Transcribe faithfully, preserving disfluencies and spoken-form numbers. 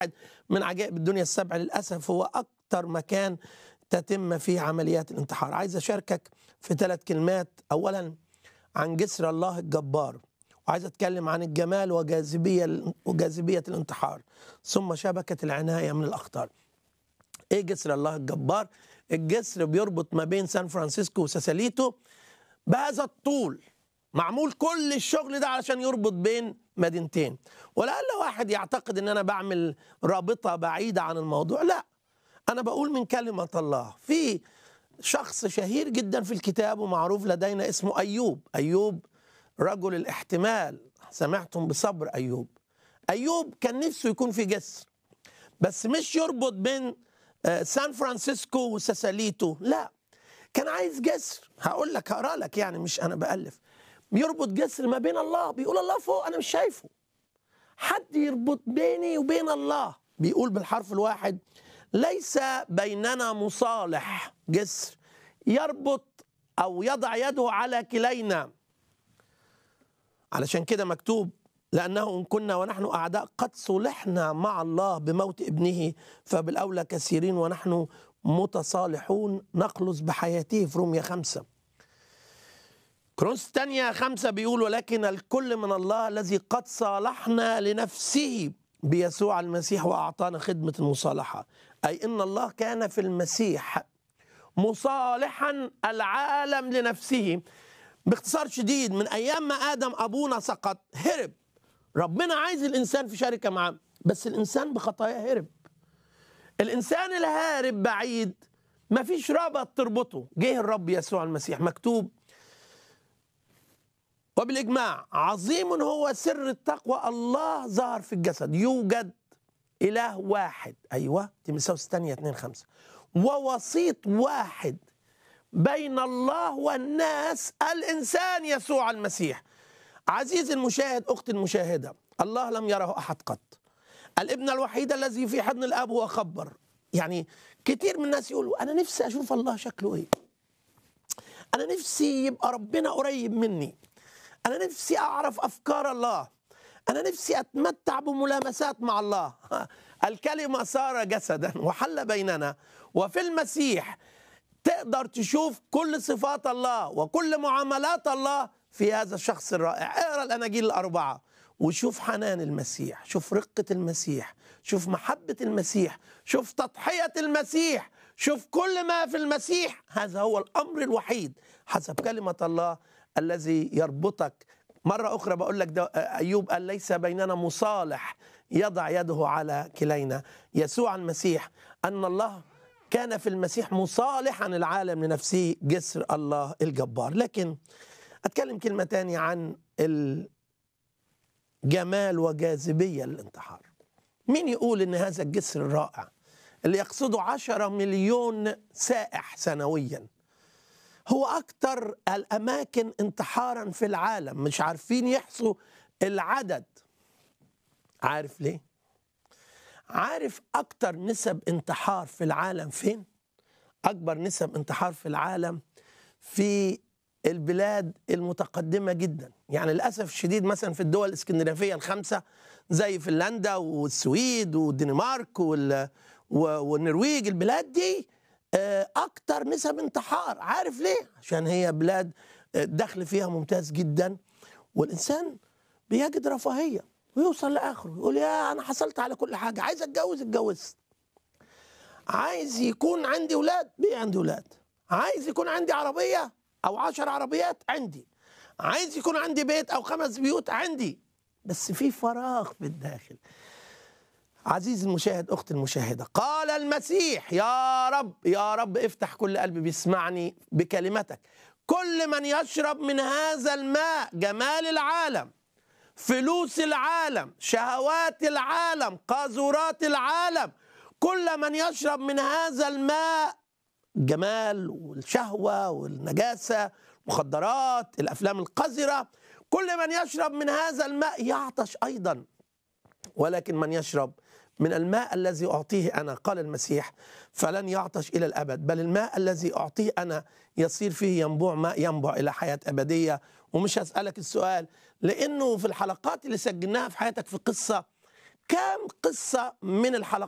من عجائب الدنيا السبع للأسف هو أكتر مكان تتم فيه عمليات الانتحار. عايز أشاركك في ثلاث كلمات. أولا عن جسر الله الجبار، وعايز أتكلم عن الجمال وجاذبية وجاذبية الانتحار، ثم شبكة العناية من الأخطار. إيه جسر الله الجبار؟ الجسر بيربط ما بين سان فرانسيسكو وساساليتو بهذا الطول، معمول كل الشغل ده علشان يربط بين مدينتين. ولعل واحد يعتقد ان انا بعمل رابطة بعيدة عن الموضوع، لا، انا بقول من كلمة الله. في شخص شهير جدا في الكتاب ومعروف لدينا اسمه ايوب. ايوب رجل الاحتمال، سمعتم بصبر ايوب. ايوب كان نفسه يكون في جسر، بس مش يربط بين سان فرانسيسكو وساساليتو، لا، كان عايز جسر. هقول لك، هقرا لك، يعني مش انا بألف. بيربط جسر ما بين الله، بيقول الله فوق انا مش شايفه، حد يربط بيني وبين الله. بيقول بالحرف الواحد: ليس بيننا مصالح، جسر يربط او يضع يده على كلينا. علشان كده مكتوب: لأنه إن كنا ونحن أعداء قد صلحنا مع الله بموت ابنه، فبالأولى كثيرين ونحن متصالحون نخلص بحياته، في رومية خمسة. كورنثوس الثانية خمسة بيقول: ولكن الكل من الله الذي قد صالحنا لنفسه بيسوع المسيح وأعطانا خدمة المصالحة. أي إن الله كان في المسيح مصالحا العالم لنفسه. باختصار شديد، من أيام ما آدم أبونا سقط هرب. ربنا عايز الإنسان في شركة معاه، بس الإنسان بخطاياه هرب. الإنسان الهارب بعيد، مفيش رابط تربطه. جه الرب يسوع المسيح، مكتوب: وبالإجماع عظيم هو سر التقوى، الله ظهر في الجسد. يوجد إله واحد، أيوة، تيموثاوس الثانية اتنين خمسة، ووسيط واحد بين الله والناس، الإنسان يسوع المسيح. عزيزي المشاهد، أختي المشاهدة، الله لم يره أحد قط. الابن الوحيد الذي في حضن الآب هو خبر. يعني كتير من الناس يقولوا: أنا نفسي أشوف الله شكله إيه، أنا نفسي يبقى ربنا قريب مني، أنا نفسي أعرف أفكار الله، أنا نفسي أتمتع بملامسات مع الله. الكلمة صار جسدا وحل بيننا، وفي المسيح تقدر تشوف كل صفات الله وكل معاملات الله في هذا الشخص الرائع. اقرأ الأناجيل الأربعة وشوف حنان المسيح، شوف رقة المسيح، شوف محبة المسيح، شوف تضحية المسيح، شوف كل ما في المسيح. هذا هو الأمر الوحيد حسب كلمة الله الذي يربطك. مرة أخرى بقول لك، أيوب قال: ليس بيننا مصالح يضع يده على كلينا. يسوع المسيح، أن الله كان في المسيح مصالحا العالم لنفسه، جسر الله الجبار. لكن أتكلم كلمة تانية عن الجمال وجاذبية الانتحار. مين يقول إن هذا الجسر الرائع اللي يقصده عشرة مليون سائح سنويا هو أكتر الأماكن انتحارا في العالم؟ مش عارفين يحصوا العدد. عارف ليه؟ عارف أكتر نسب انتحار في العالم فين؟ أكبر نسب انتحار في العالم في البلاد المتقدمة جدا. يعني للأسف الشديد، مثلا في الدول الإسكندنافية الخمسة زي فنلندا والسويد والدنمارك والنرويج، البلاد دي أكتر نسب انتحار. عارف ليه؟ عشان هي بلاد الدخل فيها ممتاز جدا، والإنسان بيجد رفاهية ويوصل لآخره، يقول: يا أنا حصلت على كل حاجة، عايز أتجوز اتجوزت، عايز يكون عندي أولاد بقى عندي أولاد، عايز يكون عندي عربية أو عشر عربيات عندي، عايز يكون عندي بيت أو خمس بيوت عندي، بس في فراغ في الداخل. عزيزي المشاهد، أختي المشاهدة، قال المسيح: يا رب يا رب افتح كل قلب بيسمعني بكلمتك. كل من يشرب من هذا الماء، جمال العالم، فلوس العالم، شهوات العالم، قاذورات العالم، كل من يشرب من هذا الماء، الجمال والشهوة والنجاسة، مخدرات، الأفلام القذرة، كل من يشرب من هذا الماء يعطش أيضا. ولكن من يشرب من الماء الذي أعطيه أنا، قال المسيح، فلن يعطش إلى الأبد، بل الماء الذي أعطيه أنا يصير فيه ينبوع ماء ينبع إلى حياة أبدية. ومش هسألك السؤال، لأنه في الحلقات اللي سجلناها في حياتك في قصة كام قصة من الحلقات